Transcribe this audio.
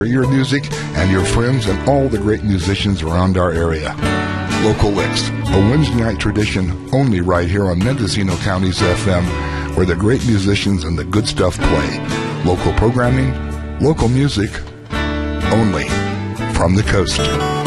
your music and your friends and all the great musicians around our area. Local Licks, a Wednesday night tradition only right here on Mendocino County's FM, where the great musicians and the good stuff play. Local programming, local music, only from the coast.